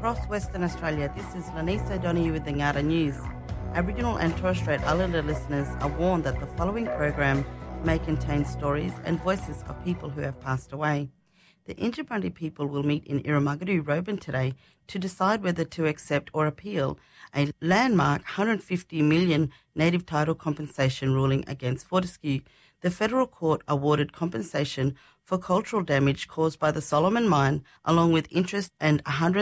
Across Western Australia, this is Lanice O'Donoghue with the Ngara News. Aboriginal and Torres Strait Islander listeners are warned that the following program may contain stories and voices of people who have passed away. The Yindjibarndi people will meet in Irumagadu, Roban today to decide whether to accept or appeal a landmark $150 million native title compensation ruling against Fortescue. The federal court awarded compensation for cultural damage caused by the Solomon mine, along with interest and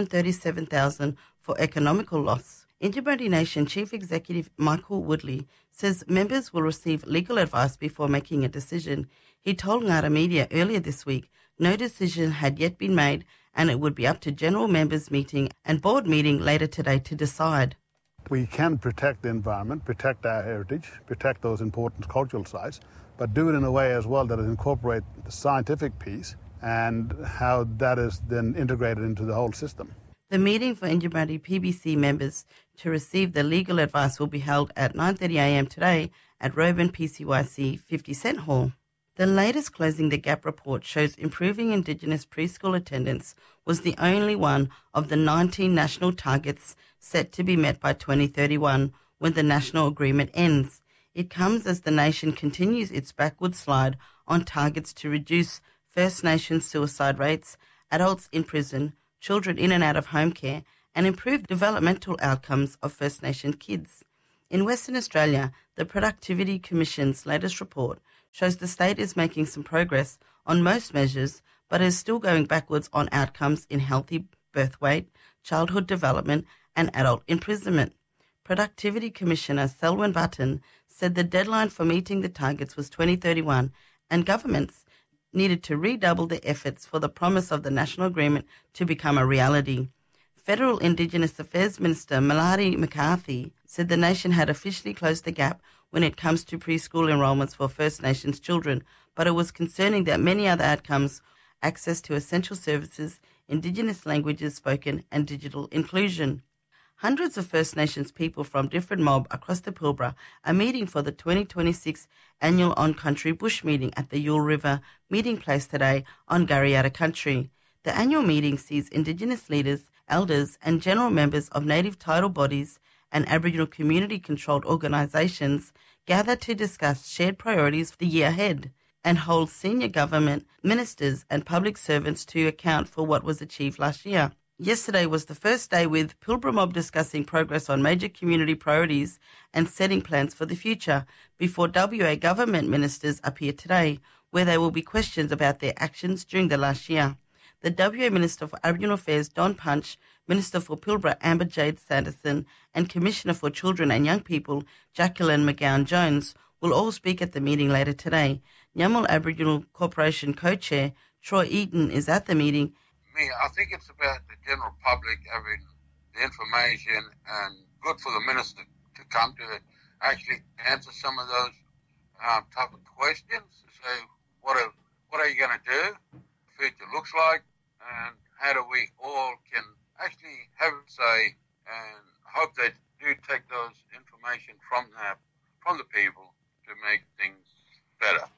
$137,000 for economical loss. Yindjibarndi Nation Chief Executive Michael Woodley says members will receive legal advice before making a decision. He told Ngara Media earlier this week no decision had yet been made and it would be up to general members meeting and board meeting later today to decide. We can protect the environment, protect our heritage, protect those important cultural sites, but do it in a way as well that it incorporates the scientific piece and how that is then integrated into the whole system. The meeting for Yindjibarndi PBC members to receive the legal advice will be held at 9:30am today at Roban PCYC 50 Cent Hall. The latest Closing the Gap report shows improving Indigenous preschool attendance was the only one of the 19 national targets set to be met by 2031 when the national agreement ends. It comes as the nation continues its backward slide on targets to reduce First Nations suicide rates, adults in prison, children in and out of home care, and improve developmental outcomes of First Nation kids. In Western Australia, the Productivity Commission's latest report shows the state is making some progress on most measures, but is still going backwards on outcomes in healthy birth weight, childhood development, and adult imprisonment. Productivity Commissioner Selwyn Button said the deadline for meeting the targets was 2031 and governments needed to redouble their efforts for the promise of the national agreement to become a reality. Federal Indigenous Affairs Minister Malari McCarthy said the nation had officially closed the gap when it comes to preschool enrolments for First Nations children, but it was concerning that many other outcomes, access to essential services, Indigenous languages spoken and digital inclusion. Hundreds of First Nations people from different mob across the Pilbara are meeting for the 2026 annual On-Country Bush meeting at the Yule River meeting place today on Garriata Country. The annual meeting sees Indigenous leaders, elders and general members of native title bodies and Aboriginal community-controlled organisations gather to discuss shared priorities for the year ahead and hold senior government, ministers and public servants to account for what was achieved last year. Yesterday was the first day with Pilbara Mob discussing progress on major community priorities and setting plans for the future before WA government ministers appear today, where there will be questions about their actions during the last year. The WA Minister for Aboriginal Affairs, Don Punch, Minister for Pilbara, Amber Jade Sanderson, and Commissioner for Children and Young People, Jacqueline McGowan-Jones, will all speak at the meeting later today. Nyamal Aboriginal Corporation Co-Chair Troy Eaton is at the meeting. I think it's about the general public having the information and good for the minister to come to actually answer some of those type of questions. So what are you going to do? The future looks like, and how do we all can actually have a say and hope they do take those information from the people to make things better.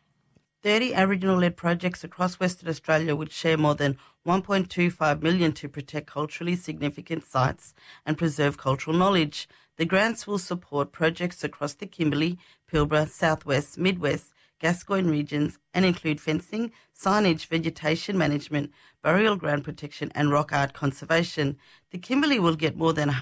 30 Aboriginal-led projects across Western Australia would share more than $1.25 million to protect culturally significant sites and preserve cultural knowledge. The grants will support projects across the Kimberley, Pilbara, Southwest, Midwest, Gascoyne regions and include fencing, signage, vegetation management, burial ground protection and rock art conservation. The Kimberley will get more than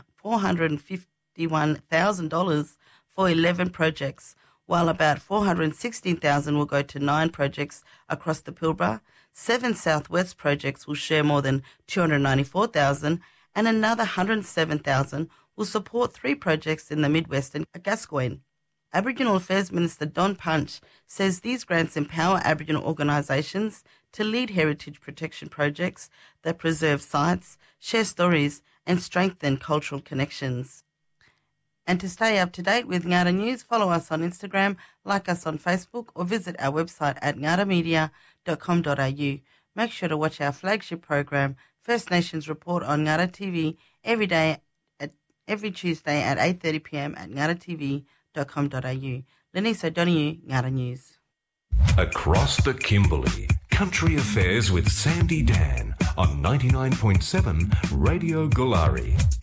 $451,000 for 11 projects, while about $416,000 will go to 9 projects across the Pilbara. 7 Southwest projects will share more than $294,000 and another $107,000 will support 3 projects in the Midwest and Gascoyne. Aboriginal Affairs Minister Don Punch says these grants empower Aboriginal organisations to lead heritage protection projects that preserve sites, share stories and strengthen cultural connections. And to stay up to date with Ngara News, follow us on Instagram, like us on Facebook or visit our website at ngaramedia.com.au. Make sure to watch our flagship program, First Nations Report on Ngara TV, every Tuesday at 8:30pm at ngaratv.com.au. Lanice O'Donoghue, Ngara News. Across the Kimberley, Country Affairs with Sandy Dan on 99.7 Radio Gulari.